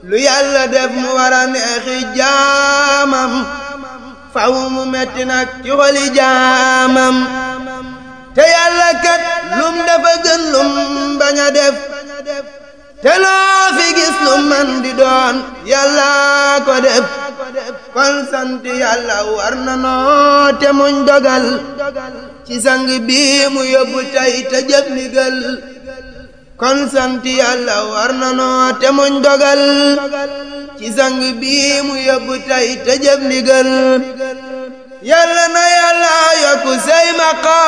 lu yàlla def mu wara neexi jaamam faw mu metti nag ci xoli jaamam te yàlla kat lum dafa gën lum bañ a def te loo fi gis lu man di doon yàlla ko def kon sant yàlla war na noo te muñ dogal ci sang bi mu yóbbu tey te jëf ndigal kon sant yàlla war na noo te muñ dogal ci sang bi mu yóbbu tey te jëf ndigal yàlla na yàlla yokku say maqaam